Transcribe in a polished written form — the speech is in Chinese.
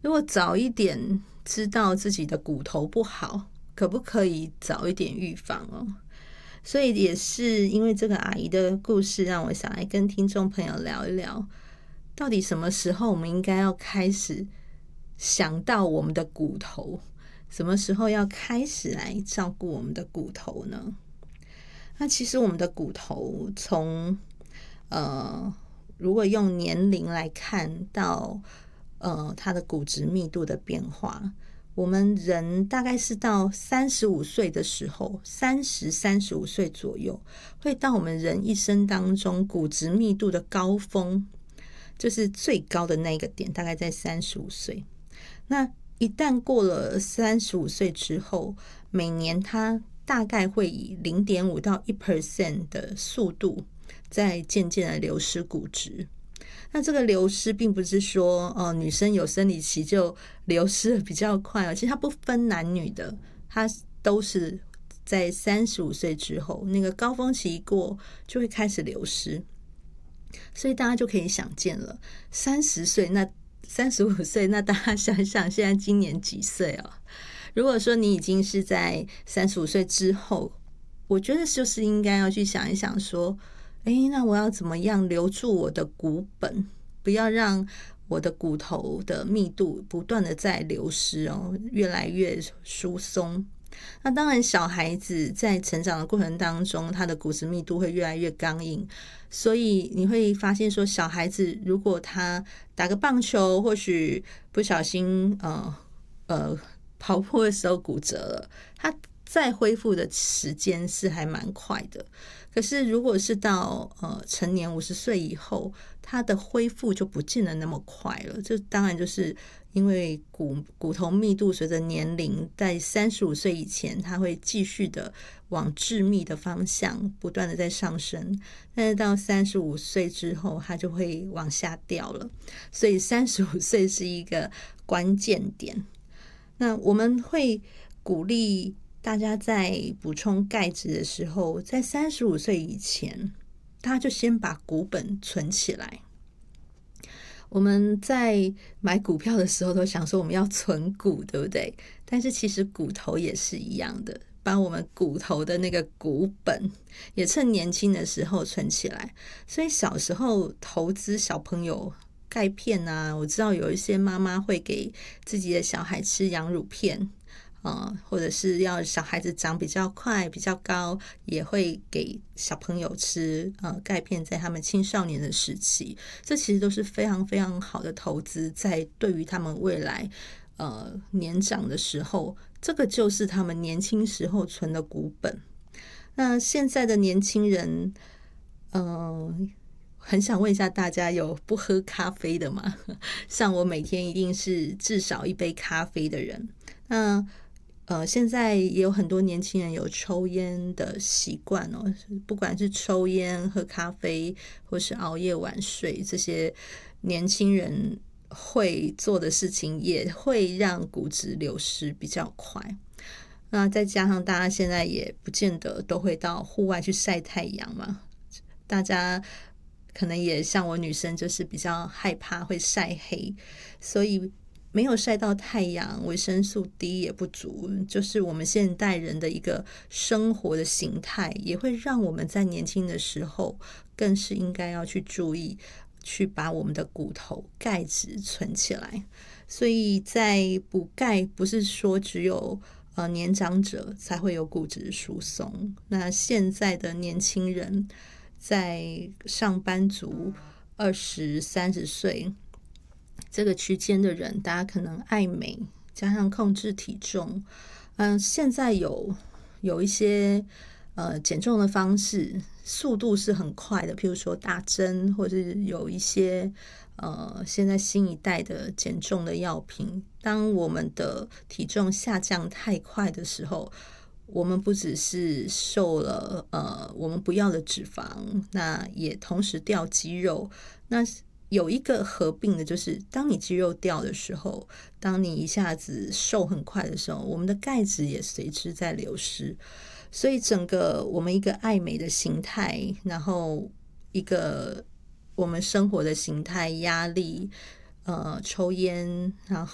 如果早一点知道自己的骨头不好，可不可以早一点预防哦？所以也是因为这个阿姨的故事，让我想来跟听众朋友聊一聊，到底什么时候我们应该要开始想到我们的骨头，什么时候要开始来照顾我们的骨头呢？那其实我们的骨头从如果用年龄来看到它的骨质密度的变化，我们人大概是到35岁的时候，35岁左右，会到我们人一生当中骨质密度的高峰，就是最高的那个点，大概在35岁。那一旦过了35岁之后，每年它大概会以 0.5 到 1% 的速度在渐渐的流失骨质。那这个流失并不是说女生有生理期就流失的比较快，其实它不分男女的，它都是在35岁之后，那个高峰期一过就会开始流失。所以大家就可以想见了，30岁那35岁，那大家想想现在今年几岁哦？如果说你已经是在35岁之后，我觉得就是应该要去想一想说，那我要怎么样留住我的骨本，不要让我的骨头的密度不断的在流失哦，越来越疏松。那当然小孩子在成长的过程当中，他的骨质密度会越来越刚硬，所以你会发现说，小孩子如果他打个棒球，或许不小心跑步的时候骨折了，他再恢复的时间是还蛮快的。可是如果是到成年50岁以后，他的恢复就不见得那么快了。这当然就是因为骨头密度随着年龄在35岁以前，它会继续的往致密的方向不断的在上升，但是到35岁之后，它就会往下掉了。所以35岁是一个关键点。那我们会鼓励大家在补充钙质的时候，在35岁以前，大家就先把股本存起来。我们在买股票的时候都想说我们要存股，对不对？但是其实骨头也是一样的，把我们骨头的那个股本也趁年轻的时候存起来。所以小时候投资小朋友钙片啊，我知道有一些妈妈会给自己的小孩吃羊乳片，或者是要小孩子长比较快比较高，也会给小朋友吃钙片，在他们青少年的时期，这其实都是非常非常好的投资，在对于他们未来年长的时候，这个就是他们年轻时候存的股本。那现在的年轻人很想问一下大家，有不喝咖啡的吗？像我每天一定是至少一杯咖啡的人。那现在也有很多年轻人有抽烟的习惯哦，不管是抽烟、喝咖啡，或是熬夜晚睡，这些年轻人会做的事情，也会让骨质流失比较快。那再加上大家现在也不见得都会到户外去晒太阳嘛，大家可能也像我女生，就是比较害怕会晒黑，所以没有晒到太阳，维生素 D 也不足，就是我们现代人的一个生活的形态，也会让我们在年轻的时候更是应该要去注意，去把我们的骨头钙质存起来。所以在补钙不是说只有年长者才会有骨质疏松，那现在的年轻人，在上班族20、30岁这个区间的人，大家可能爱美加上控制体重，现在有一些减重的方式，速度是很快的，譬如说打针，或者是有一些现在新一代的减重的药品。当我们的体重下降太快的时候，我们不只是瘦了我们不要的脂肪，那也同时掉肌肉。那有一个合并的，就是当你肌肉掉的时候，当你一下子瘦很快的时候，我们的钙质也随之在流失。所以整个我们一个爱美的形态，然后一个我们生活的形态，压力抽烟，然